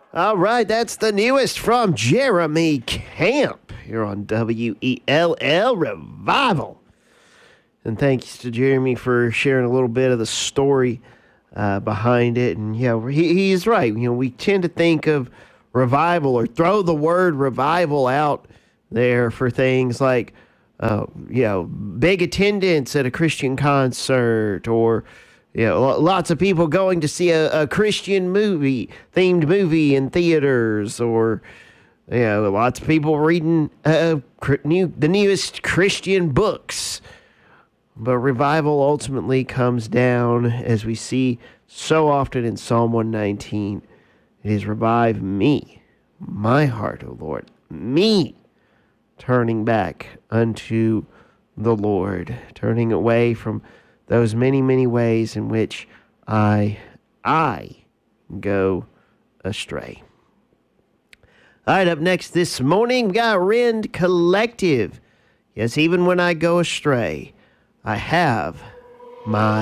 All right, that's the newest from Jeremy Camp here on WELL Revival. And thanks to Jeremy for sharing a little bit of the story behind it. And yeah, he's right. You know, we tend to think of revival or throw the word revival out there for things like, big attendance at a Christian concert, or lots of people going to see a Christian themed movie in theaters, or lots of people reading the newest Christian books. But revival ultimately comes down, as we see so often in Psalm 119. It is revive me, my heart, O Lord, me, turning back unto the Lord, turning away from those many, many ways in which I go astray. All right, up next this morning, we got Rend Collective. Yes, even when I go astray, I have my